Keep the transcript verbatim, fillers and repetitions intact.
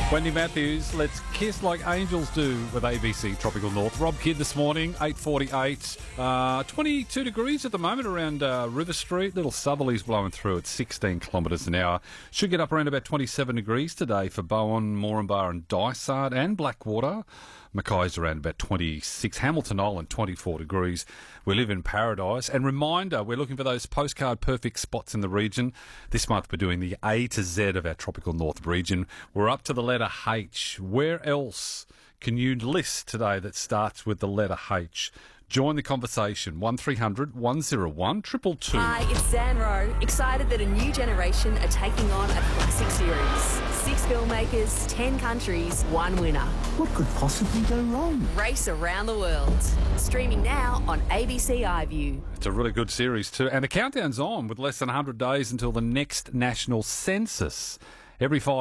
Wendy Matthews, let's kiss like angels do with A B C Tropical North. Rob Kidd this morning, eight forty-eight, uh, twenty-two degrees at the moment around uh, River Street. Little southerlies blowing through at sixteen kilometres an hour. Should get up around about twenty-seven degrees today for Bowen, Moranbah and Dysart and Blackwater. Mackay's around about twenty-six. Hamilton Island, twenty-four degrees. We live in paradise. And reminder, we're looking for those postcard perfect spots in the region. This month we're doing the A to Z of our Tropical North region. We're up to the letter H. Where else can you list today that starts with the letter H? Join the conversation. one three hundred one oh one two two two. Hi, it's Zan Rowe. Excited that a new generation are taking on a classic series. Six filmmakers, ten countries, one winner. What could possibly go wrong? Race around the world. Streaming now on A B C iView. It's a really good series too. And the countdown's on with less than one hundred days until the next national census. Every five